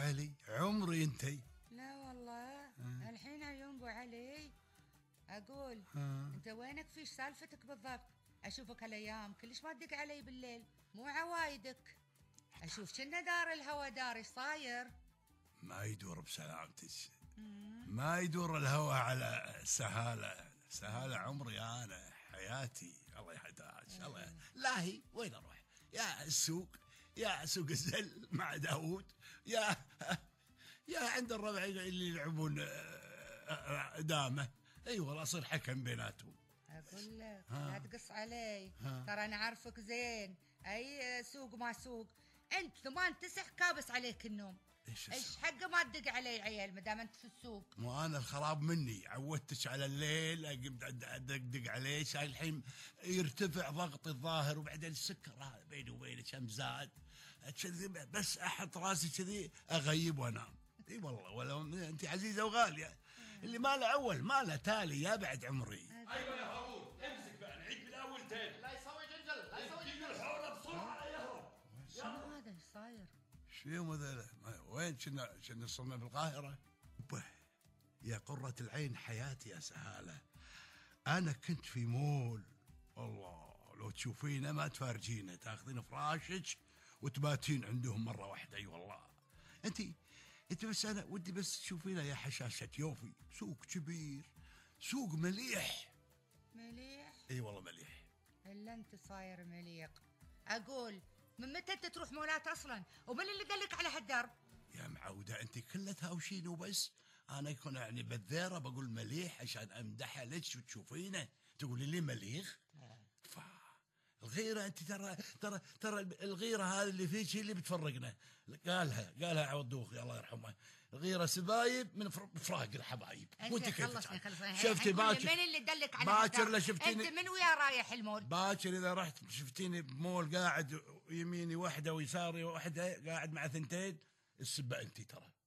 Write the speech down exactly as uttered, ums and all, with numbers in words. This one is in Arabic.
علي عمري انتي. لا والله آه. الحين عيون ابو علي. اقول آه. انت وينك؟ فيش سالفتك بالضبط؟ اشوفك هالايام كلش ما تدق علي بالليل، مو عوايدك. اشوف كنا دار الهوى دار، ايش صاير؟ ما يدور بسلامتك، ما يدور الهوى على سهالة. سهالة عمري أنا، حياتي، الله يهداك. الله لا هي وين أروح؟ يا السوق، يا سوق الزل مع داوود، يا يا عند الربع اللي يلعبون دامه. اي والله اصير حكم بيناتهم. اقول لك لا تقص علي، ترى انا عارفك زين. اي سوق ما سوق، انت ثمان تسع كابس عليك النوم. ايش ايش حقه ما تدق علي عيال ما دام انت في السوق؟ مو انا الخراب مني، عودتك على الليل اقعد ادقدق عليه. شاي الحين يرتفع ضغطي الظاهر، وبعدين السكر هذا بيني وبينك كم زاد كذي، بس احط راسي كذي اغيب وانام. اي والله ولو انت عزيزه وغاليه، اللي ما له اول ما له تالي يا بعد عمري. ايوه يا هارون امسك بقى نعيد من الاول تاني. لا يسوي جنجل، لا يسوي جنجل الحوله بسرعه لا يهرب. شنو هذا ايش صاير؟ شو يوم هذا؟ وين كنا كنا صرنا بالقاهره؟ به يا قرة العين حياتي يا سهالة، أنا كنت في مول. الله لو تشوفينا ما تفارجينا، تاخذين فراشك وتباتين عندهم مرة واحدة. أي والله أنت أنت بس أنا ودي بس تشوفينا يا حشاشة يوفي. سوق كبير، سوق مليح. مليح؟ أي والله مليح. الا انت صاير مليق. اقول من متى انت تروح مولات اصلا؟ ومن اللي دلك على هالدرب؟ يا معودة أنت كلها تهاوشين وبس. أنا يكون يعني بذيرة بقول مليح عشان أمدحها لك وتشوفينه تقولي لي مليخ. فا الغيرة أنت ترى ترى ترى الغيرة هذه اللي فيك هي اللي بتفرقنا. قالها قالها عوضوخ الله يرحمه، الغيرة سبايب من فراق الحبايب. وأنت خلصني خلصني شفتي باكر؟ من اللي دلك على باكر لا شفتيني أنت من ويا رايح المول؟ باكر إذا رحت شفتيني بمول قاعد يميني واحدة ويساري واحدة قاعد مع ثنتين، السبة أنت ترى.